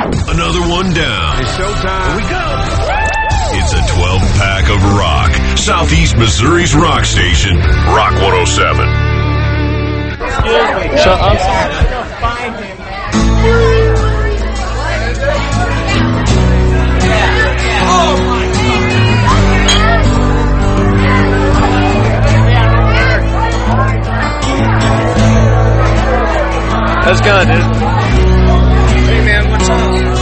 Another one down. It's showtime. Here we go. It's a 12-pack of rock. Southeast Missouri's rock station, Rock 107. So I'm That's good, dude. Hey man, what's up?